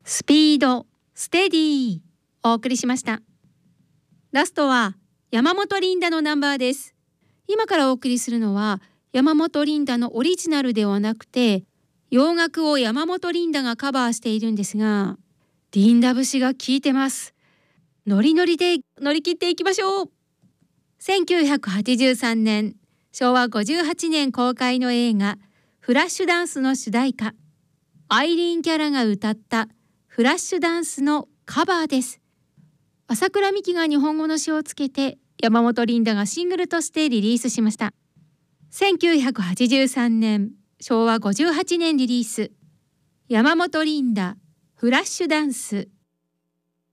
スピード、ステディ、お送りしました。ラストは山本リンダのナンバーです。今からお送りするのは山本リンダのオリジナルではなくて、洋楽を山本リンダがカバーしているんですが、リンダ節が効いてます。ノリノリで乗り切っていきましょう。1983年、昭和58年公開の映画フラッシュダンスの主題歌、アイリーン・キャラが歌ったフラッシュダンスのカバーです。朝倉美希が日本語の詞をつけて、山本リンダがシングルとしてリリースしました。1983年、昭和58年リリース、山本リンダフラッシュダンス。